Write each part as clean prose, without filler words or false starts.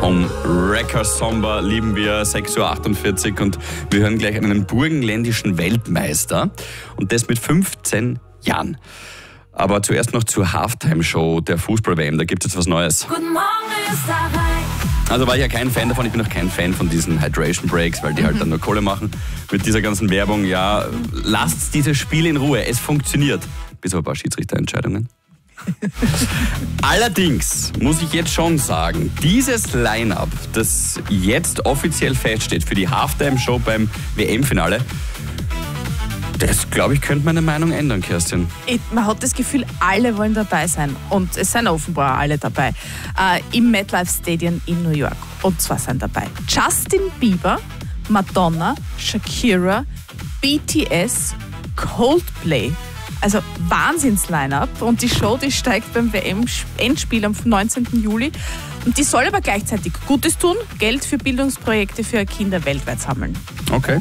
vom Wrecker Samba lieben wir, 6:48 Uhr, und wir hören gleich einen burgenländischen Weltmeister und das mit 15 Jahren. Aber zuerst noch zur Halftime-Show der Fußball-WM, da gibt es jetzt was Neues. Guten Morgen, Österreich. Also war ich ja kein Fan davon, ich bin auch kein Fan von diesen Hydration Breaks, weil die halt dann nur Kohle machen. Mit dieser ganzen Werbung, ja, lasst dieses Spiel in Ruhe, es funktioniert. Bis auf ein paar Schiedsrichterentscheidungen. Allerdings muss ich jetzt schon sagen, dieses Line-Up, das jetzt offiziell feststeht für die Halftime-Show beim WM-Finale, das, glaube ich, könnte meine Meinung ändern, Kerstin. Man hat das Gefühl, alle wollen dabei sein. Und es sind offenbar alle dabei. Im MetLife Stadium in New York. Und zwar sind dabei Justin Bieber, Madonna, Shakira, BTS, Coldplay. Also Wahnsinns-Line-Up. Und die Show, die steigt beim WM-Endspiel am 19. Juli. Und die soll aber gleichzeitig Gutes tun, Geld für Bildungsprojekte für Kinder weltweit sammeln. Okay.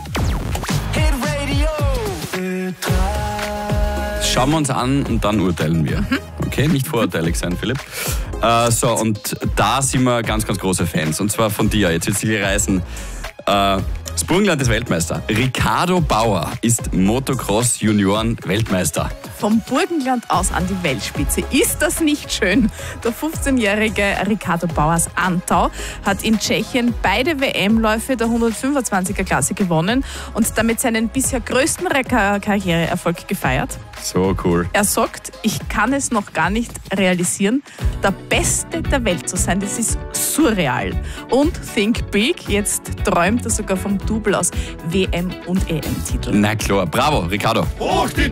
Schauen wir uns an und dann urteilen wir. Okay, nicht vorurteilig sein, Philipp. So, und da sind wir ganz, ganz große Fans. Und zwar von dir. Jetzt wird sie reisen. Das Burgenland ist Weltmeister. Ricardo Bauer ist Motocross-Junioren-Weltmeister. Vom Burgenland aus an die Weltspitze. Ist das nicht schön? Der 15-jährige Ricardo Bauers Antau hat in Tschechien beide WM-Läufe der 125er-Klasse gewonnen und damit seinen bisher größten Karriereerfolg gefeiert. So cool. Er sagt, ich kann es noch gar nicht realisieren, der Beste der Welt zu sein. Das ist surreal. Und Think Big, jetzt träumt er sogar vom Double aus WM- und EM-Titeln. Na klar, bravo, Ricardo. Hoch die